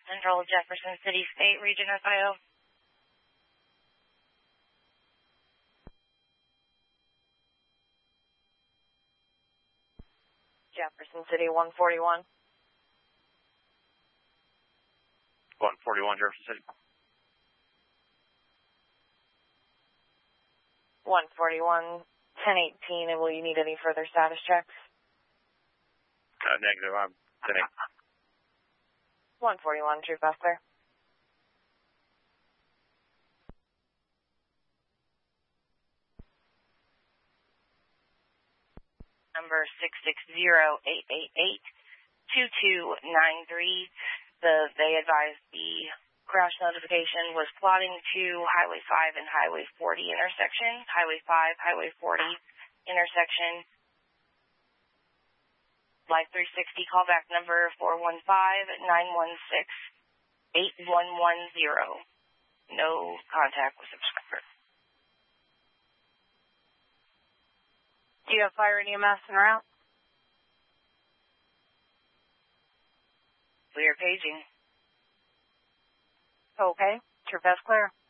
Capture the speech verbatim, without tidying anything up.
Central Jefferson City State Region S I O. Jefferson City one forty-one. one forty-one Jefferson City. one forty-one, ten eighteen, and will you need any further status checks? Uh, negative, I'm sitting. one forty-one, True Buster. Number six six zero, eight eight eight, two two nine three. The, they advised the crash notification was plotting to Highway five and Highway forty intersection. Highway five, Highway forty intersection. Live three sixty callback number four one five, nine one six, eight one one zero. No contact with subscriber. Do you have fire and E M S en route? We are paging. Okay. True Best Clear.